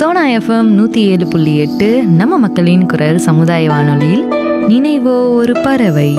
Sona FM 107.8 நம்ம மக்களின் குரல் சமுதாய வானொலியில் நினைவோ ஒரு பறவை.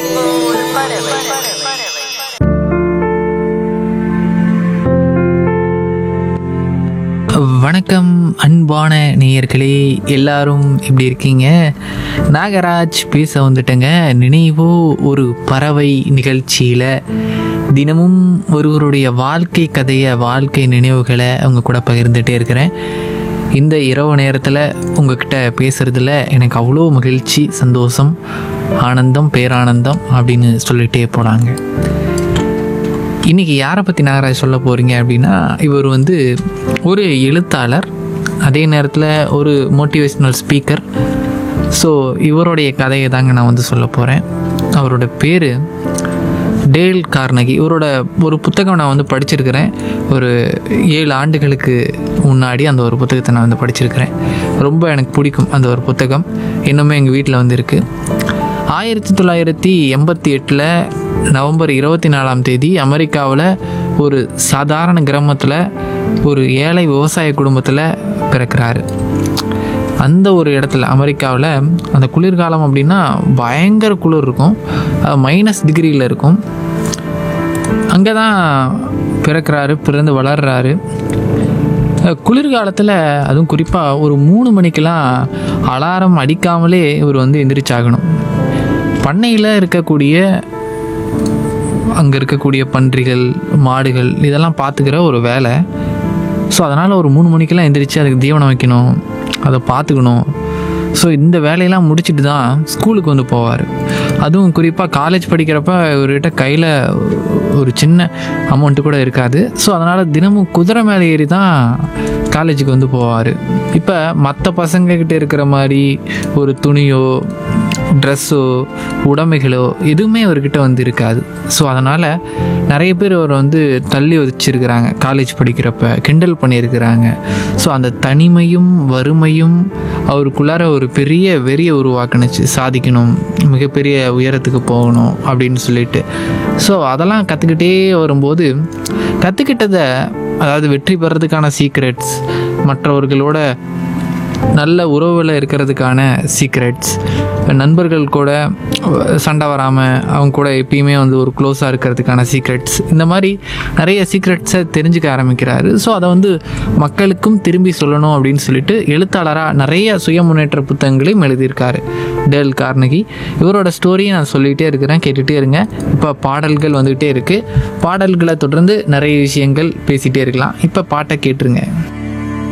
வணக்கம் அன்பான நேயர்களே, எல்லாரும் எப்படி இருக்கீங்க? நாகராஜ் பேச வந்துட்டேங்க. நினைவோ ஒரு பறவை நிகழ்ச்சியில் தினமும் ஒருவருடைய வாழ்க்கை கதையை, வாழ்க்கை நினைவுகளை அவங்க கூட பகிர்ந்துகிட்டே இருக்கிறேன். இந்த இரவு நேரத்தில் உங்ககிட்ட பேசுகிறதுல எனக்கு அவ்வளோ மகிழ்ச்சி, சந்தோஷம், ஆனந்தம், பேரானந்தம் அப்படின்னு சொல்லிகிட்டே போகிறாங்க. இன்றைக்கி யாரை பற்றி நாகராஜ் சொல்ல போகிறீங்க அப்படின்னா, இவர் ஒரு எழுத்தாளர், அதே நேரத்தில் ஒரு மோட்டிவேஷ்னல் ஸ்பீக்கர். ஸோ இவருடைய கதையை தாங்க நான் சொல்ல போகிறேன். அவரோட பேர் டேல் கார்னகி. இவரோட ஒரு புத்தகம் நான் படிச்சிருக்கிறேன். ஒரு 7 ஆண்டுகளுக்கு முன்னாடி அந்த ஒரு புத்தகத்தை நான் படிச்சிருக்கிறேன். ரொம்ப எனக்கு பிடிக்கும் அந்த ஒரு புத்தகம். இன்னுமே எங்கள் வீட்டில் இருக்குது. 1988 நவம்பர் 24 அமெரிக்காவில் ஒரு சாதாரண கிராமத்தில் ஒரு ஏழை விவசாய குடும்பத்தில் பிறக்கிறாரு. அந்த ஒரு இடத்துல அமெரிக்காவில் அந்த குளிர்காலம் அப்படின்னா பயங்கர குளிர் இருக்கும், -டிகிரியில் இருக்கும். அங்கே தான் பிறக்கிறாரு, பிறந்து வளர்கிறாரு. குளிர்காலத்தில் அதுவும் குறிப்பாக ஒரு 3 மணிக்கெலாம் அலாரம் அடிக்காமலே இவர் எந்திரிச்சாகணும். பண்ணையில் இருக்கக்கூடிய அங்கே இருக்கக்கூடிய பன்றிகள், மாடுகள் இதெல்லாம் பார்த்துக்கிற ஒரு வேலை. ஸோ அதனால் ஒரு 3 மணிக்கெல்லாம் எந்திரிச்சு அதுக்கு தீவனம் வைக்கணும், அதை பார்த்துக்கணும். ஸோ இந்த வேலையெல்லாம் முடிச்சுட்டு தான் ஸ்கூலுக்கு போவார். அதுவும் குறிப்பாக காலேஜ் படிக்கிறப்ப இவர்கிட்ட கையில் ஒரு சின்ன அமௌண்ட்டு கூட இருக்காது. ஸோ அதனால் தினமும் குதிரை மேலே ஏறி தான் காலேஜுக்கு போவார். இப்போ மற்ற பசங்கக்கிட்ட இருக்கிற மாதிரி ஒரு துணியோ, ட்ரெஸ்ஸோ, உடைமைகளோ எதுவுமே அவர்கிட்ட இருக்காது. ஸோ அதனால் நிறைய பேர் அவர் தள்ளி வச்சிருக்கிறாங்க. காலேஜ் படிக்கிறப்ப கிண்டல் பண்ணியிருக்கிறாங்க. ஸோ அந்த தனிமையும் வறுமையும் அவருக்குள்ளார ஒரு பெரிய வெறியை உருவாக்குனுச்சு. சாதிக்கணும், மிகப்பெரிய உயரத்துக்கு போகணும் அப்படின்னு சொல்லிட்டு. ஸோ அதெல்லாம் கற்றுக்கிட்டே வரும்போது கற்றுக்கிட்டதை, அதாவது வெற்றி பெறதுக்கான சீக்ரெட்ஸ், மற்றவர்களோட நல்ல உறவில் இருக்கிறதுக்கான சீக்ரெட்ஸ், நண்பர்கள் கூட சண்டை வராமல் அவங்க கூட எப்பயுமே ஒரு க்ளோஸாக இருக்கிறதுக்கான சீக்ரெட்ஸ், இந்த மாதிரி நிறைய சீக்ரெட்ஸை தெரிஞ்சுக்க ஆரம்பிக்கிறாரு. ஸோ அதை மக்களுக்கும் திரும்பி சொல்லணும் அப்படின்னு சொல்லிட்டு எழுத்தாளராக நிறைய சுய முன்னேற்ற புத்தகங்களையும் எழுதியிருக்காரு டேல் கார்னகி. இவரோட ஸ்டோரியை நான் சொல்லிகிட்டே இருக்கிறேன், கேட்டுகிட்டே இருங்க. இப்போ பாடல்கள் வந்துகிட்டே இருக்குது. பாடல்களை தொடர்ந்து நிறைய விஷயங்கள் பேசிகிட்டே இருக்கலாம். இப்போ பாட்டை கேட்டுருங்க.